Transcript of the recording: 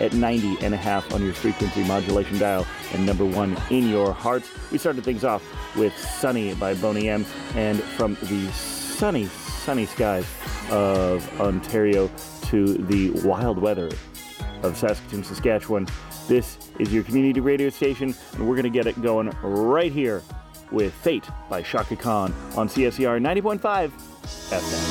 at 90.5 on your frequency modulation dial and number one in your hearts. We started things off with Sunny by Boney M, and from the sunny skies of Ontario to the wild weather of Saskatoon, Saskatchewan, this is your community radio station, and we're going to get it going right here with Fate by Shaka Khan on CSER 90.5 FM.